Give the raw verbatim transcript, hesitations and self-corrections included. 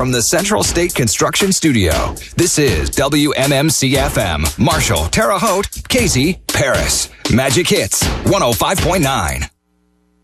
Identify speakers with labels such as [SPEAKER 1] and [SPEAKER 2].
[SPEAKER 1] from the Central State Construction Studio. This is W M M C F M, Marshall, Terre Haute, Casey, Paris. Magic Hits, one oh five point nine.